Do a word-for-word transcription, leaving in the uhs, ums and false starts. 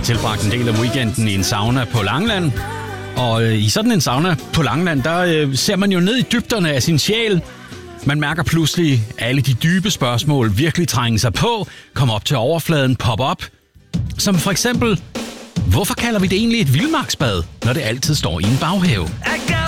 tilbragt en del af weekenden i en sauna på Langeland. Og øh, i sådan en sauna på Langeland, der øh, ser man jo ned i dybderne af sin sjæl. Man mærker pludselig alle de dybe spørgsmål virkelig trænge sig på, komme op til overfladen, pop op. Som for eksempel, hvorfor kalder vi det egentlig et vildmarksbad, når det altid står i en baghave?